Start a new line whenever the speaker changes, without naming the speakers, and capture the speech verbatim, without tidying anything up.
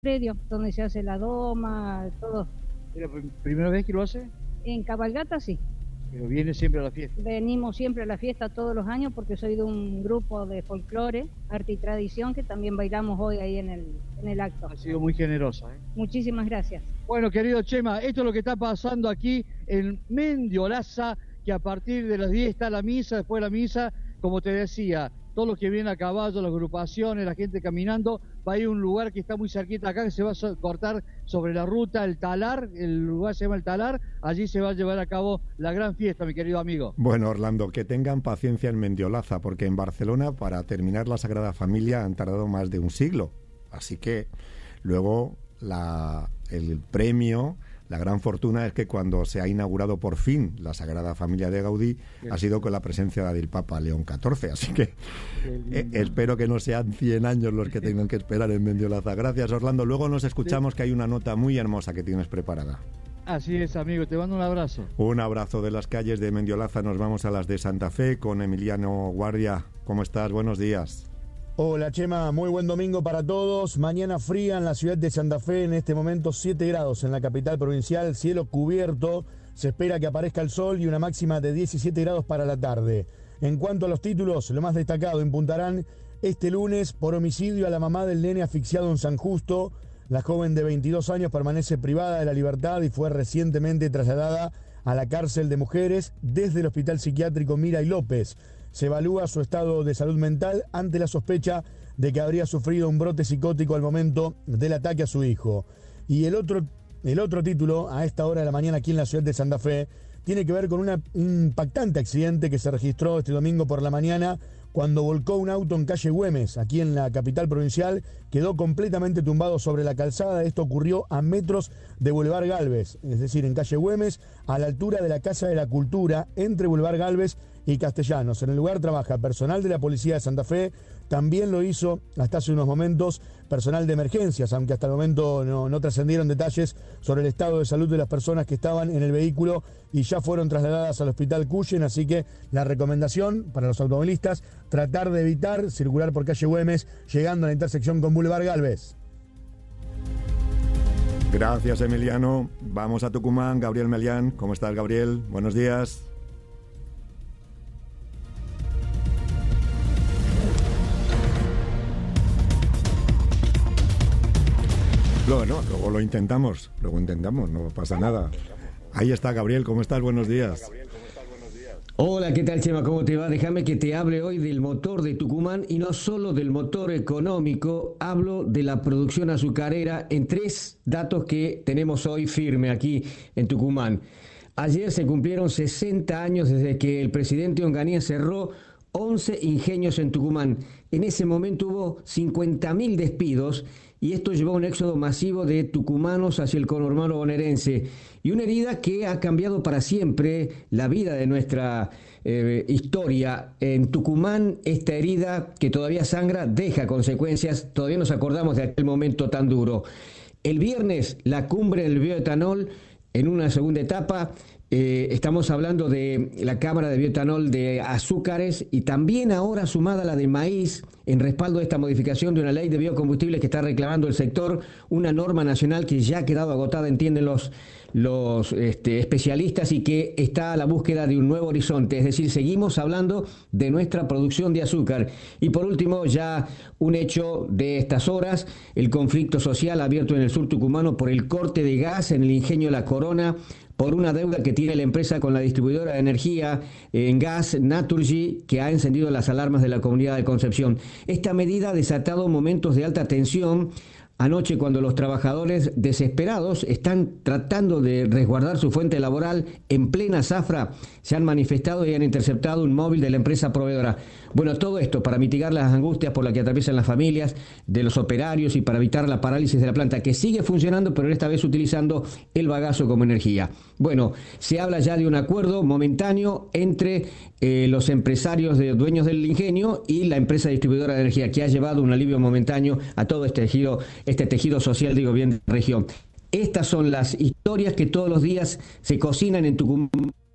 predio donde se hace la doma, todo.
¿Es la primera vez que lo hace?
En cabalgata sí.
Pero viene siempre a la fiesta.
Venimos siempre a la fiesta todos los años porque soy de un grupo de folclore, arte y tradición que también bailamos hoy ahí en el, en el acto.
Ha sido muy generosa, ¿eh?
Muchísimas gracias.
Bueno, querido Chema, esto es lo que está pasando aquí en Mendiolaza, que a partir de las diez está la misa, después de la misa, como te decía, todos los que vienen a caballo, las agrupaciones, la gente caminando, va a ir a un lugar que está muy cerquita acá, que se va a cortar sobre la ruta, el Talar, el lugar se llama el Talar, allí se va a llevar a cabo la gran fiesta, mi querido amigo.
Bueno, Orlando, que tengan paciencia en Mendiolaza, porque en Barcelona, para terminar la Sagrada Familia, han tardado más de un siglo. Así que luego la, el premio... La gran fortuna es que cuando se ha inaugurado por fin la Sagrada Familia de Gaudí ha sido con la presencia del Papa León catorce, así que eh, espero que no sean cien años los que tengan que esperar en Mendiolaza. Gracias, Orlando. Luego nos escuchamos, que hay una nota muy hermosa que tienes preparada.
Así es, amigo. Te mando un abrazo.
Un abrazo. De las calles de Mendiolaza nos vamos a las de Santa Fe con Emiliano Guardia. ¿Cómo estás? Buenos días.
Hola Chema, muy buen domingo para todos. Mañana fría en la ciudad de Santa Fe, en este momento siete grados en la capital provincial, cielo cubierto, se espera que aparezca el sol y una máxima de diecisiete grados para la tarde. En cuanto a los títulos, lo más destacado en Punta Arán, este lunes por homicidio a la mamá del nene asfixiado en San Justo. La joven de veintidós años permanece privada de la libertad y fue recientemente trasladada a la cárcel de mujeres desde el hospital psiquiátrico Mira y López. Se evalúa su estado de salud mental ante la sospecha de que habría sufrido un brote psicótico al momento del ataque a su hijo. Y el otro, el otro título, a esta hora de la mañana aquí en la ciudad de Santa Fe, tiene que ver con una, un impactante accidente que se registró este domingo por la mañana cuando volcó un auto en calle Güemes, aquí en la capital provincial, quedó completamente tumbado sobre la calzada. Esto ocurrió a metros de Boulevard Gálvez, es decir, en calle Güemes, a la altura de la Casa de la Cultura, entre Boulevard Gálvez y Castellanos. En el lugar trabaja personal de la Policía de Santa Fe, también lo hizo hasta hace unos momentos personal de emergencias, aunque hasta el momento no, no trascendieron detalles sobre el estado de salud de las personas que estaban en el vehículo y ya fueron trasladadas al hospital Cuyen, así que la recomendación para los automovilistas, tratar de evitar circular por calle Güemes, llegando a la intersección con Boulevard Gálvez.
Gracias, Emiliano. Vamos a Tucumán. Gabriel Melián. ¿Cómo estás, Gabriel? Buenos días. No, no, luego lo intentamos, luego intentamos, no pasa nada. Ahí está, Gabriel, ¿cómo estás? Buenos días.
Hola, ¿qué tal, Chema? ¿Cómo te va? Déjame que te hable hoy del motor de Tucumán y no solo del motor económico, hablo de la producción azucarera en tres datos que tenemos hoy firme aquí en Tucumán. Ayer se cumplieron sesenta años desde que el presidente Onganía cerró once ingenios en Tucumán. En ese momento hubo cincuenta mil despidos y esto llevó a un éxodo masivo de tucumanos hacia el conurbano bonaerense y una herida que ha cambiado para siempre la vida de nuestra eh, historia. En Tucumán, esta herida que todavía sangra deja consecuencias, todavía nos acordamos de aquel momento tan duro. El viernes, la cumbre del bioetanol en una segunda etapa. Eh, estamos hablando de la Cámara de Bioetanol de Azúcares y también ahora sumada la de maíz en respaldo de esta modificación de una ley de biocombustibles que está reclamando el sector, una norma nacional que ya ha quedado agotada, entienden los, los este, especialistas, y que está a la búsqueda de un nuevo horizonte, es decir, seguimos hablando de nuestra producción de azúcar. Y por último, ya un hecho de estas horas, el conflicto social abierto en el sur tucumano por el corte de gas en el ingenio La Corona, por una deuda que tiene la empresa con la distribuidora de energía en gas Naturgy, que ha encendido las alarmas de la comunidad de Concepción. Esta medida ha desatado momentos de alta tensión. Anoche, cuando los trabajadores desesperados están tratando de resguardar su fuente laboral en plena zafra, se han manifestado y han interceptado un móvil de la empresa proveedora. Bueno, todo esto para mitigar las angustias por las que atraviesan las familias de los operarios y para evitar la parálisis de la planta, que sigue funcionando, pero esta vez utilizando el bagazo como energía. Bueno, se habla ya de un acuerdo momentáneo entre eh, los empresarios de dueños del ingenio y la empresa distribuidora de energía, que ha llevado un alivio momentáneo a todo este tejido, este tejido social, digo bien, de la región. Estas son las historias que todos los días se cocinan en Tucumán.